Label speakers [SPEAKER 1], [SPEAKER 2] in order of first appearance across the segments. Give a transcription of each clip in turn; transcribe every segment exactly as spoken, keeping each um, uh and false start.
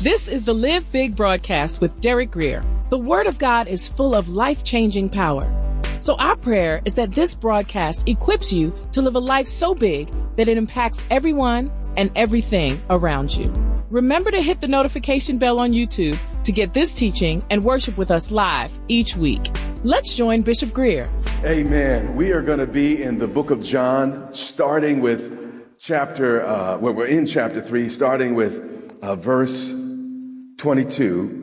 [SPEAKER 1] This is the Live Big broadcast with Derek Grier. The Word of God is full of life-changing power. So our prayer is that this broadcast equips you to live a life so big that it impacts everyone and everything around you. Remember to hit the notification bell on YouTube to get this teaching and worship with us live each week. Let's join Bishop Grier.
[SPEAKER 2] Amen. We are going to be in the book of John, starting with chapter, uh, well, we're in chapter three, starting with uh, verse twenty-two.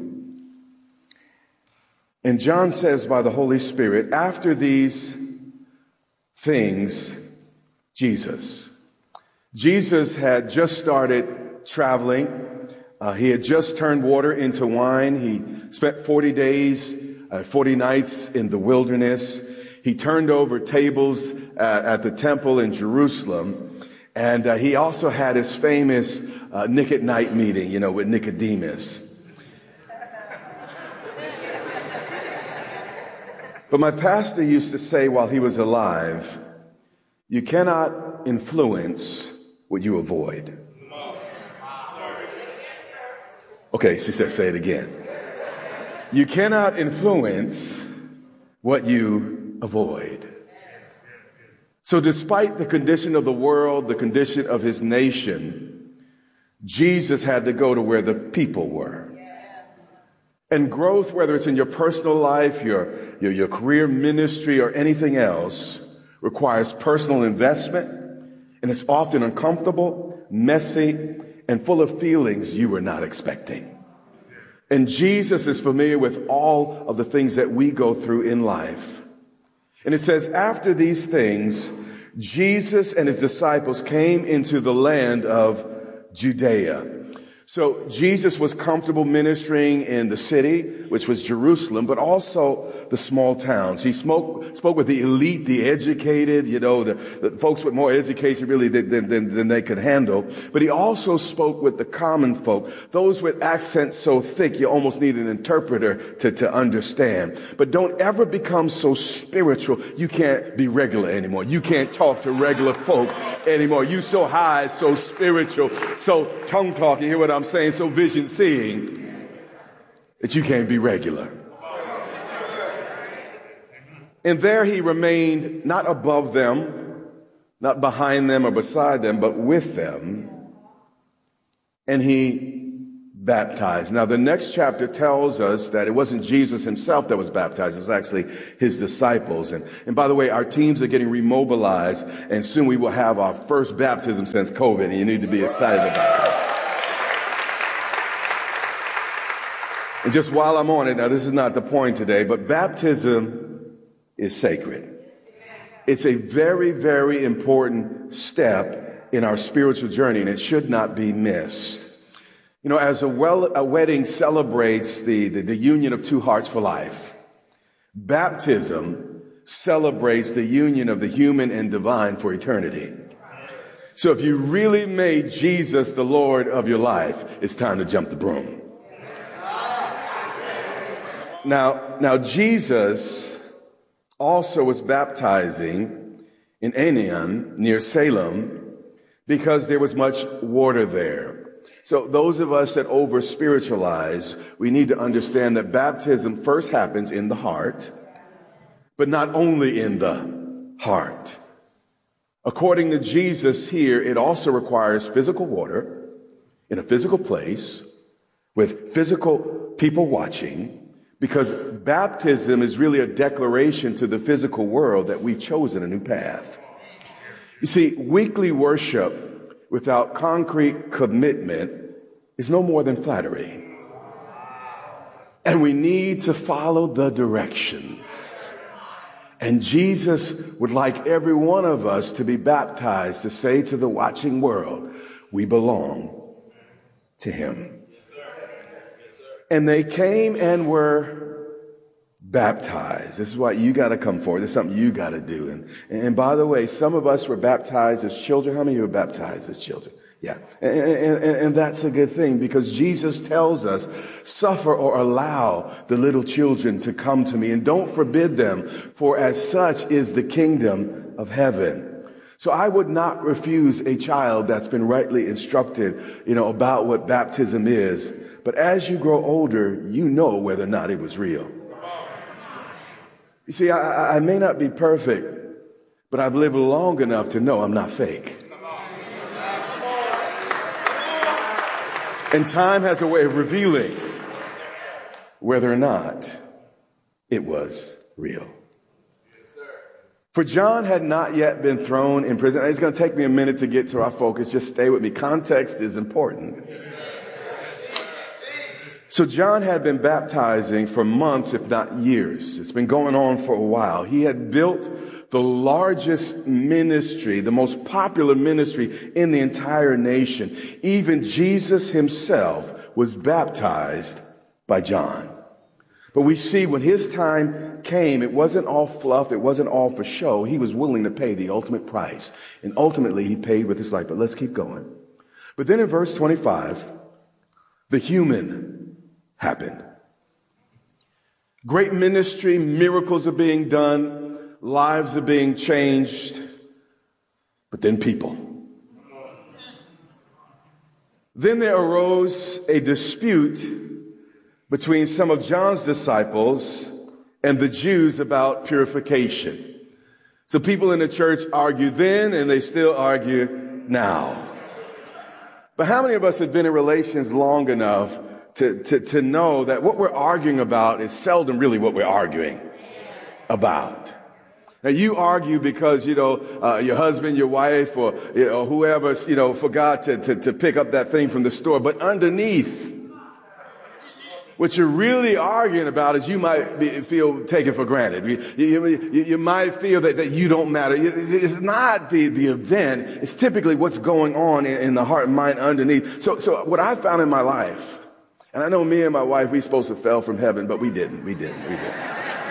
[SPEAKER 2] And John says by the Holy Spirit, after these things, Jesus. Jesus had just started traveling. Uh, he had just turned water into wine. He spent forty days, uh, forty nights in the wilderness. He turned over tables uh, at the temple in Jerusalem. And uh, he also had his famous uh, Nick at Night meeting, you know, with Nicodemus. But my pastor used to say while he was alive, you cannot influence what you avoid. Okay, she said, say it again. You cannot influence what you avoid. So despite the condition of the world, the condition of his nation, Jesus had to go to where the people were. And growth, whether it's in your personal life, your, your, your career, ministry, or anything else, requires personal investment. And it's often uncomfortable, messy, and full of feelings you were not expecting. And Jesus is familiar with all of the things that we go through in life. And it says, after these things, Jesus and his disciples came into the land of Judea. So Jesus was comfortable ministering in the city, which was Jerusalem, but also the small towns. He spoke, spoke with the elite, the educated, you know, the, the folks with more education really than, than, than they could handle. But he also spoke with the common folk, those with accents so thick you almost need an interpreter to, to understand. But don't ever become so spiritual you can't be regular anymore. You can't talk to regular folk anymore. You so high, so spiritual, so tongue talking. You hear what I'm saying? So vision seeing that you can't be regular. And there he remained not above them, not behind them or beside them, but with them. And he baptized. Now the next chapter tells us that it wasn't Jesus himself that was baptized. It was actually his disciples. And, and by the way, our teams are getting remobilized, and soon we will have our first baptism since COVID, and you need to be excited about that. And just while I'm on it, now this is not the point today, but baptism is sacred. It's a very, very important step in our spiritual journey, and it should not be missed. You know, as a, well, a wedding celebrates the, the, the union of two hearts for life, baptism celebrates the union of the human and divine for eternity. So if you really made Jesus the Lord of your life, it's time to jump the broom. Now, now Jesus also was baptizing in Aenon near Salem because there was much water there. So those of us that over spiritualize, we need to understand that baptism first happens in the heart, but not only in the heart. According to Jesus here, it also requires physical water in a physical place with physical people watching, because baptism is really a declaration to the physical world that we've chosen a new path. You see, weekly worship without concrete commitment is no more than flattery. And we need to follow the directions. And Jesus would like every one of us to be baptized, to say to the watching world, we belong to him. And they came and were baptized. This is what you got to come forward. This is something you got to do. And, and by the way, some of us were baptized as children. How many of you were baptized as children? Yeah. And, and, and that's a good thing, because Jesus tells us, suffer or allow the little children to come to me, and don't forbid them, for as such is the kingdom of heaven. So I would not refuse a child that's been rightly instructed, you know, about what baptism is. But as you grow older, you know whether or not it was real. You see, I, I may not be perfect, but I've lived long enough to know I'm not fake. And time has a way of revealing whether or not it was real. For John had not yet been thrown in prison. It's going to take me a minute to get to our focus. Just stay with me. Context is important. So John had been baptizing for months, if not years. It's been going on for a while. He had built the largest ministry, the most popular ministry in the entire nation. Even Jesus himself was baptized by John. But we see when his time came, it wasn't all fluff. It wasn't all for show. He was willing to pay the ultimate price. And ultimately, he paid with his life. But let's keep going. But then in verse twenty-five, the human happened. Great ministry, miracles are being done, lives are being changed. But then people. Then there arose a dispute between some of John's disciples and the Jews about purification. So people in the church argue then, and they still argue now. But how many of us have been in relations long enough to, to, to know that what we're arguing about is seldom really what we're arguing about? Now, you argue because, you know, uh, your husband, your wife, or you know, whoever, you know, forgot to, to, to pick up that thing from the store. But underneath, what you're really arguing about is you might be, feel taken for granted. You, you, you, you might feel that, that you don't matter. It's not the, the event. It's typically what's going on in, in the heart and mind underneath. So, so what I found in my life, and I know me and my wife, we supposed to fell from heaven, but we didn't. We didn't. We didn't.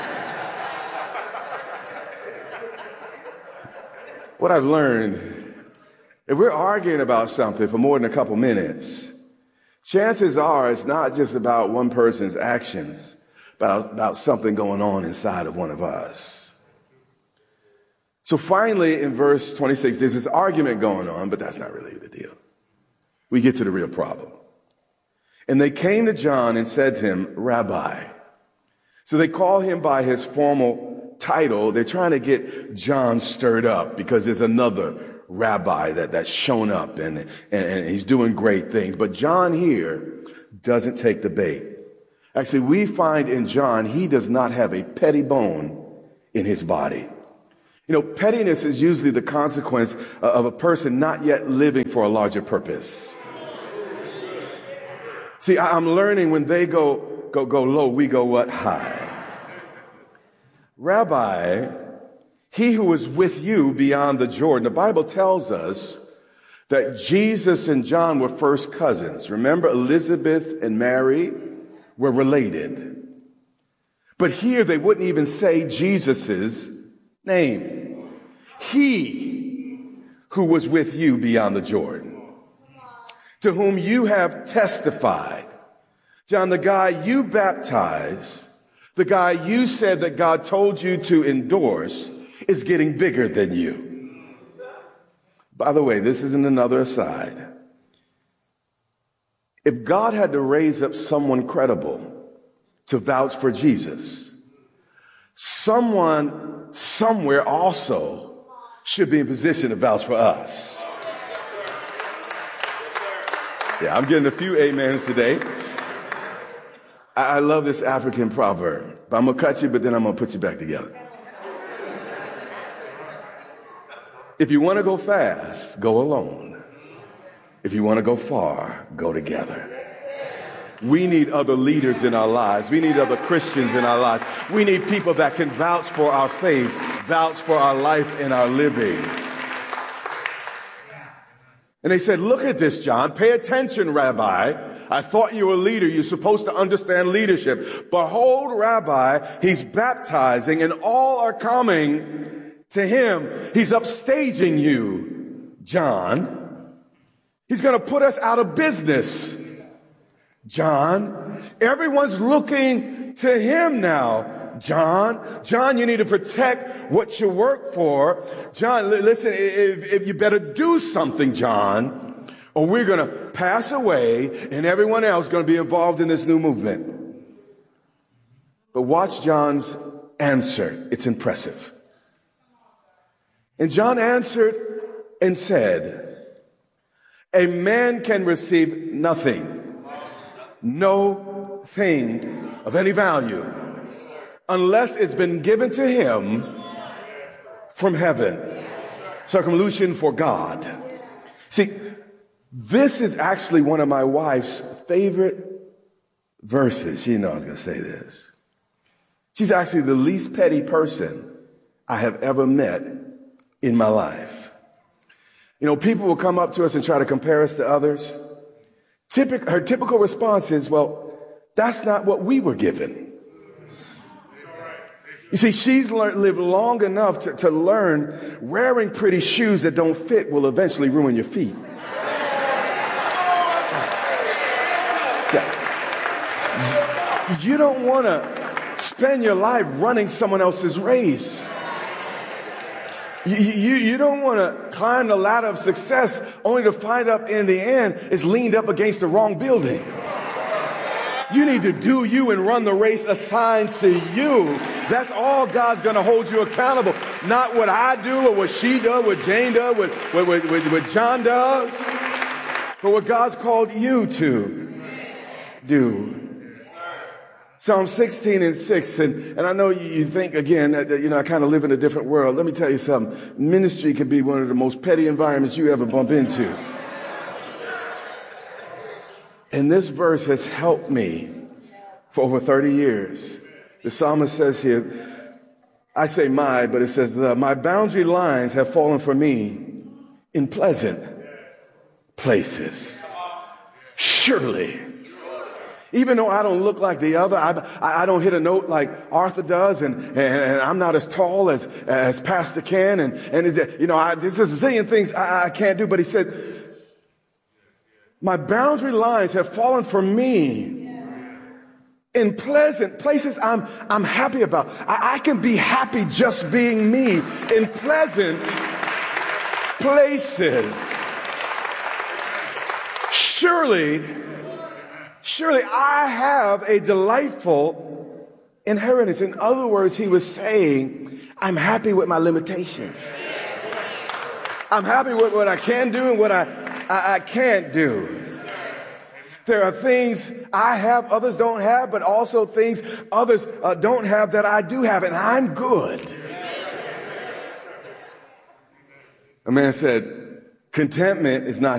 [SPEAKER 2] What I've learned, if we're arguing about something for more than a couple minutes, chances are it's not just about one person's actions, but about something going on inside of one of us. So finally, in verse twenty-six, there's this argument going on, but that's not really the deal. We get to the real problem. And they came to John and said to him, Rabbi. So they call him by his formal title. They're trying to get John stirred up because there's another rabbi that, that's shown up and, and, and he's doing great things. But John here doesn't take the bait. Actually, we find in John, he does not have a petty bone in his body. You know, pettiness is usually the consequence of a person not yet living for a larger purpose. See, I'm learning when they go, go, go low, we go what? High. Rabbi, he who was with you beyond the Jordan. The Bible tells us that Jesus and John were first cousins. Remember, Elizabeth and Mary were related. But here they wouldn't even say Jesus's name. He who was with you beyond the Jordan, to whom you have testified. John, the guy you baptized, the guy you said that God told you to endorse, is getting bigger than you. By the way, this isn't another aside. If God had to raise up someone credible to vouch for Jesus, someone somewhere also should be in position to vouch for us. Yeah, I'm getting a few amens today. I, I love this African proverb. But I'm going to cut you, but then I'm going to put you back together. If you want to go fast, go alone. If you want to go far, go together. We need other leaders in our lives. We need other Christians in our lives. We need people that can vouch for our faith, vouch for our life and our living. And they said, look at this, John. Pay attention, Rabbi. I thought you were a leader. You're supposed to understand leadership. Behold, Rabbi, he's baptizing and all are coming to him. He's upstaging you, John. He's going to put us out of business, John. Everyone's looking to him now, John. John, you need to protect what you work for. John, li- listen, if, if you better do something, John, or we're going to pass away and everyone else is going to be involved in this new movement. But watch John's answer. It's impressive. And John answered and said, a man can receive nothing, no thing of any value, unless it's been given to him from heaven. Circumlocution for God. See, this is actually one of my wife's favorite verses. She knows I was going to say this. She's actually the least petty person I have ever met in my life. You know, people will come up to us and try to compare us to others. Typic, her typical response is, well, that's not what we were given. You see, she's learned, lived long enough to, to learn wearing pretty shoes that don't fit will eventually ruin your feet. Yeah. You don't want to spend your life running someone else's race. You, you, you don't want to climb the ladder of success only to find out in the end it's leaned up against the wrong building. You need to do you and run the race assigned to you. That's all God's going to hold you accountable. Not what I do or what she does, what Jane does, what, what, what, what John does, but what God's called you to do. Psalm sixteen and six, and, and I know you think, again, that, that, you know, I kind of live in a different world. Let me tell you something. Ministry can be one of the most petty environments you ever bump into. And this verse has helped me for over thirty years. The psalmist says here, I say my, but it says the, my boundary lines have fallen for me in pleasant places. Surely. Even though I don't look like the other, I, I don't hit a note like Arthur does, and, and, and I'm not as tall as, as Pastor Ken, and, and you know, I, there's a zillion things I, I can't do, but he said, my boundary lines have fallen for me in pleasant places I'm, I'm happy about. I, I can be happy just being me in pleasant places. Surely, Surely I have a delightful inheritance. In other words, he was saying, I'm happy with my limitations. I'm happy with what I can do and what I, I, I can't do. There are things I have, others don't have, but also things others uh, don't have that I do have, and I'm good. A man said, contentment is not